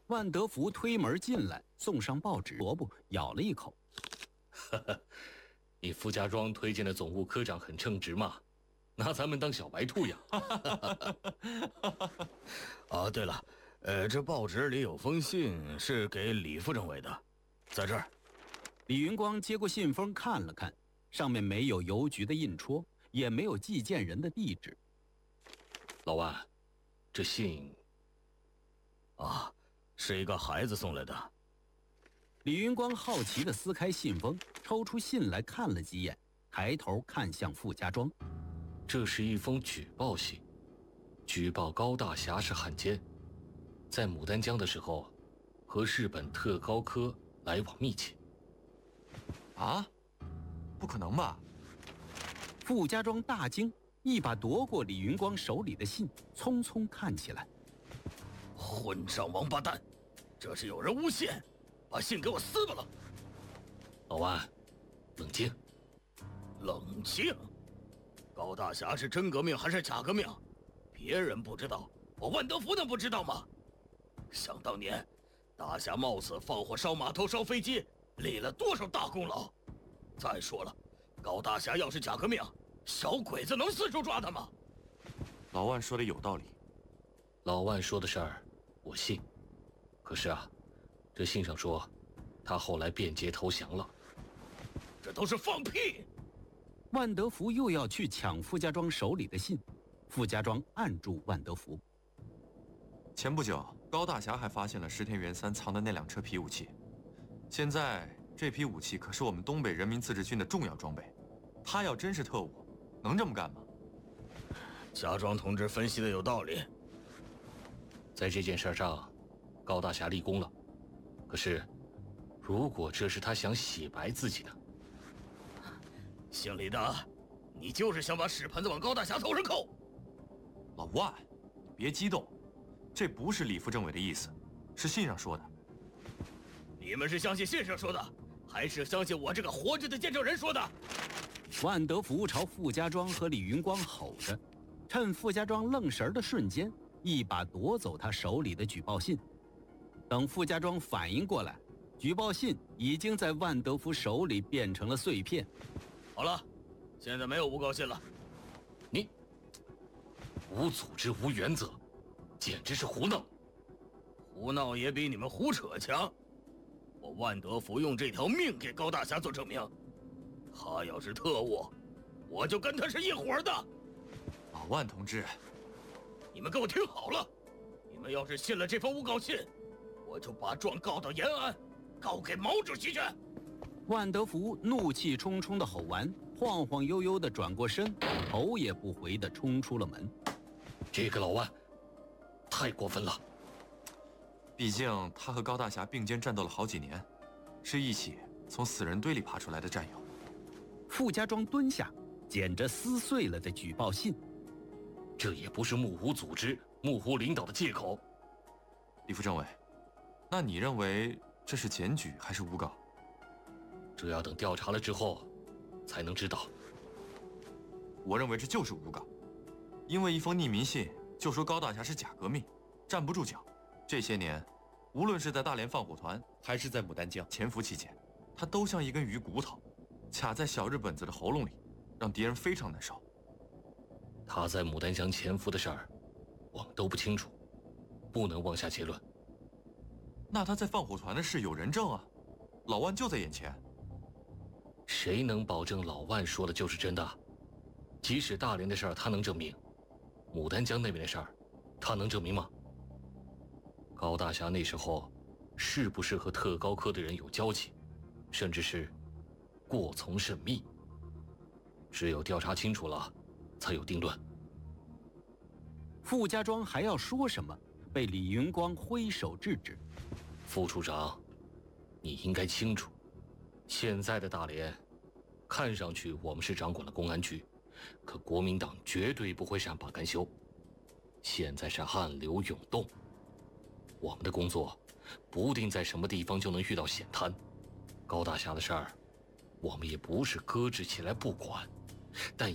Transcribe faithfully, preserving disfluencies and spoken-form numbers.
万德福推门进来，送上报纸，萝卜咬了一口。 呵呵，你傅家庄推荐的总务科长很称职嘛，拿咱们当小白兔呀。 啊，对了，呃，这报纸里有封信是给李副政委的，在这儿。 李云光接过信封看了看，上面没有邮局的印戳，也没有寄件人的地址。 老万，这信…… 啊，是一个孩子送来的。 李云光好奇地撕开信封，抽出信来看了几眼，抬头看向傅家庄。 这是一封举报信，举报高大侠是汉奸，在牡丹江的时候和日本特高科来往密切。 啊？不可能吧？ 傅家庄大惊，一把夺过李云光手里的信，匆匆看起来。 混账王八蛋，这是有人诬陷，把信给我撕巴了！ 老万，冷静。 冷静？高大侠是真革命还是假革命？别人不知道，我万德福能不知道吗？想当年，大侠冒死放火烧码头、烧飞机，立了多少大功劳？再说了，高大侠要是假革命，小鬼子能四处抓他吗？ 老万说的有道理。 老万说的事儿，我信。可是啊，这信上说，他后来变节投降了。 这都是放屁！ 万德福又要去抢傅家庄手里的信，傅家庄按住万德福。 前不久，高大侠还发现了石田元三藏的那两车皮武器。现在这批武器可是我们东北人民自治军的重要装备，他要真是特务，能这么干吗？ 家庄同志分析的有道理。 在这件事上，高大侠立功了。可是，如果这是他想洗白自己呢？ 姓李的，你就是想把屎盆子往高大侠头上扣。 老万，你别激动，这不是李副政委的意思，是信上说的。 你们是相信信上说的，还是相信我这个活着的见证人说的？ 万德福朝傅家庄和李云光吼着，趁傅家庄愣神的瞬间，一把夺走他手里的举报信。等傅家庄反应过来，举报信已经在万德福手里变成了碎片。 好了，现在没有诬告信了。 你无组织无原则，简直是胡闹！ 胡闹也比你们胡扯强。我万德福用这条命给高大侠做证明，他要是特务，我就跟他是一伙的。 老万同志， 你们给我听好了，你们要是信了这封诬告信，我就把状告到延安，告给毛主席去。 万德福怒气冲冲地吼完，晃晃悠悠地转过身，头也不回地冲出了门。 这个老万太过分了。 毕竟他和高大侠并肩战斗了好几年，是一起从死人堆里爬出来的战友。 傅家庄蹲下，捡着撕碎了的举报信。 这也不是幕湖组织、幕湖领导的借口。 李副政委，那你认为这是检举还是诬告？ 这要等调查了之后才能知道。 我认为这就是诬告，因为一封匿名信就说高大侠是假革命，站不住脚。这些年，无论是在大连放火团，还是在牡丹江潜伏期间，他都像一根鱼骨头，卡在小日本子的喉咙里，让敌人非常难受。 他在牡丹江潜伏的事儿，我们都不清楚，不能妄下结论。 那他在放火团的事有人证啊，老万就在眼前。 谁能保证老万说的就是真的？即使大连的事儿他能证明，牡丹江那边的事儿他能证明吗？高大侠那时候是不是和特高科的人有交集，甚至是过从甚密？只有调查清楚了，才有定论。 傅家庄还要说什么，被李云光挥手制止。 副处长，你应该清楚，现在的大连，看上去我们是掌管了公安局，可国民党绝对不会善罢甘休。现在是暗流涌动，我们的工作不定在什么地方就能遇到险滩。高大侠的事儿，我们也不是搁置起来不管，但